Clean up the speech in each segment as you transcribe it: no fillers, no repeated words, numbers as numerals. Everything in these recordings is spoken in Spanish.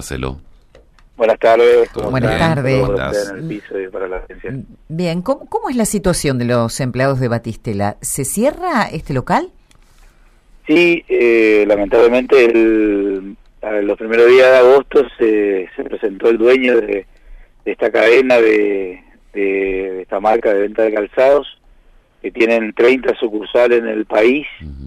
Marcelo. Buenas tardes. Buenas tardes. En el piso y para la atención. Bien, ¿cómo es la situación de los empleados de Batistela? ¿Se cierra este local? Sí, lamentablemente los primeros días de agosto se presentó el dueño de esta cadena de esta marca de venta de calzados, que tienen 30 sucursales en el país.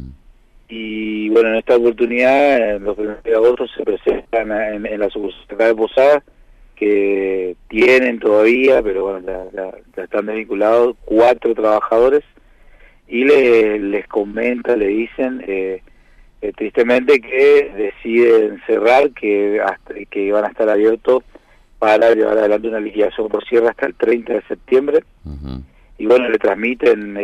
Y bueno, en esta oportunidad, en los primeros días de agosto, se presentan en la sucursal de Posadas, que tienen todavía, pero bueno, ya están desvinculados 4 trabajadores, y les comenta, le dicen tristemente que deciden cerrar, que van a estar abiertos para llevar adelante una liquidación por cierre hasta el 30 de septiembre. Y bueno, le transmiten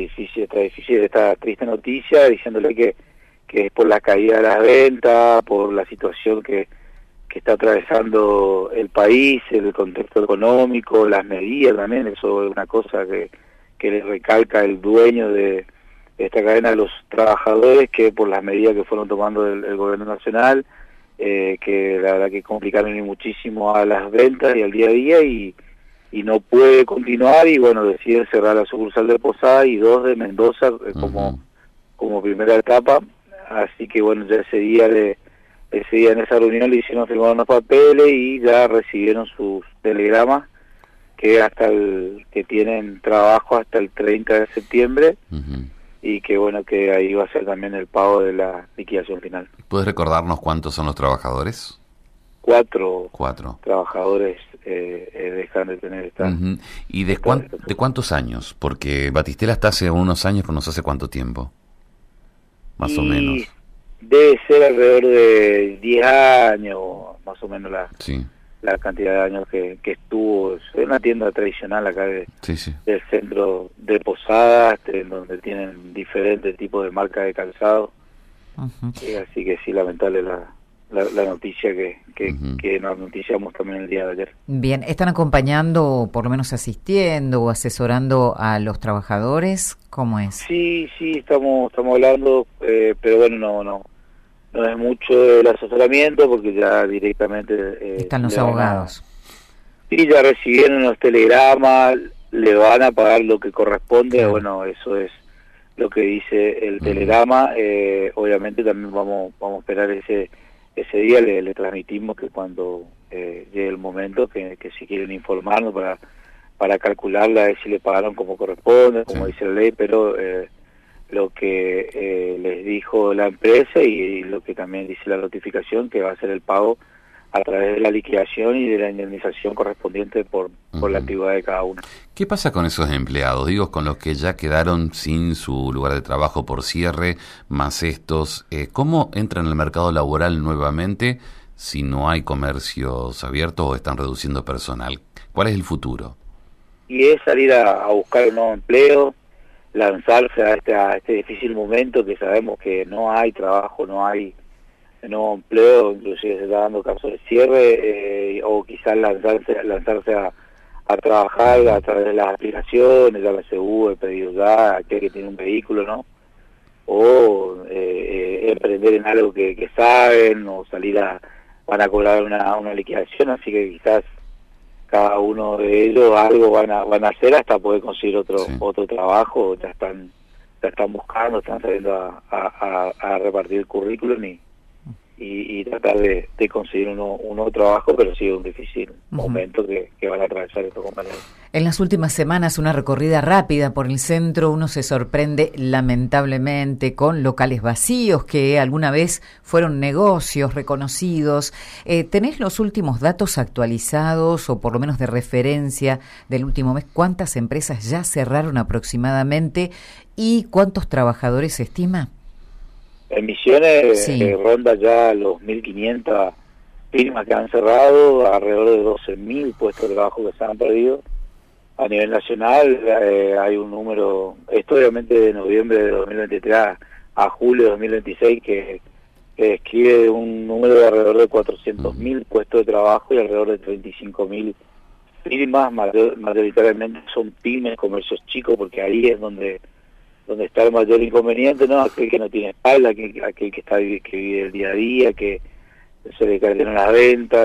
esta triste noticia, diciéndole que es por la caída de las ventas, por la situación que está atravesando el país, el contexto económico, las medidas también. Eso es una cosa que le recalca el dueño de esta cadena a los trabajadores, que por las medidas que fueron tomando el gobierno nacional, que la verdad que complicaron muchísimo a las ventas y al día a día, y no puede continuar, y bueno, deciden cerrar la sucursal de Posadas y 2 de Mendoza como primera etapa. Así que bueno, ya ese día en esa reunión le hicieron firmar unos papeles y ya recibieron sus telegramas que tienen trabajo hasta el 30 de septiembre. Y que bueno, que ahí va a ser también el pago de la liquidación final. ¿Puedes recordarnos cuántos son los trabajadores? 4 trabajadores dejan de tener esta... ¿Y de cuántos años? Porque Batistela está hace unos años, pero no sé hace cuánto tiempo. Más o menos. Debe ser alrededor de 10 años, más o menos la cantidad de años que estuvo. Es una tienda tradicional acá del centro de Posadas, en donde tienen diferentes tipos de marcas de calzado. Así que sí, lamentable la noticia que nos noticiamos también el día de ayer. Bien, ¿están acompañando, por lo menos asistiendo o asesorando a los trabajadores? ¿Cómo es? Sí, estamos hablando, pero bueno, no es mucho el asesoramiento, porque ya directamente... están los abogados. Sí, ya recibieron los telegramas, le van a pagar lo que corresponde. Bueno, eso es lo que dice el telegrama. Obviamente también vamos a esperar ese día. Le transmitimos que cuando llegue el momento, que si quieren informarnos para calcularla, a ver si le pagaron como corresponde, como dice la ley, pero lo que les dijo la empresa y lo que también dice la notificación, que va a ser el pago a través de la liquidación y de la indemnización correspondiente por la antigüedad de cada uno. ¿Qué pasa con esos empleados? Digo, con los que ya quedaron sin su lugar de trabajo por cierre, más estos, ¿cómo entran al mercado laboral nuevamente si no hay comercios abiertos o están reduciendo personal? ¿Cuál es el futuro? Y es salir a buscar un nuevo empleo, lanzarse a este difícil momento, que sabemos que no hay trabajo, no hay nuevo empleo, inclusive se está dando casos de cierre, o quizás lanzarse a trabajar a través de las aplicaciones, ya la CU, pedido ya, aquel que tiene un vehículo, ¿no? O emprender en algo que saben, o van a cobrar una liquidación, así que quizás cada uno de ellos algo van a hacer hasta poder conseguir otro trabajo. Ya están buscando, están saliendo a repartir el currículum y tratar de conseguir un nuevo trabajo, pero sí es un difícil momento que van a atravesar estos compañeros. En las últimas semanas, una recorrida rápida por el centro, uno se sorprende lamentablemente con locales vacíos que alguna vez fueron negocios reconocidos. ¿Tenés los últimos datos actualizados o por lo menos de referencia del último mes? ¿Cuántas empresas ya cerraron aproximadamente y cuántos trabajadores se estima? En Misiones ronda ya los 1.500 firmas que han cerrado, alrededor de 12.000 puestos de trabajo que se han perdido. A nivel nacional hay un número, esto obviamente de noviembre de 2023 a julio de 2026, que describe un número de alrededor de 400.000 puestos de trabajo y alrededor de 35.000 firmas, mayoritariamente son pymes, comercios chicos, porque ahí es donde está el mayor inconveniente, ¿no? Aquel que no tiene espalda, aquel que vive el día a día, que se le cayeron las ventas,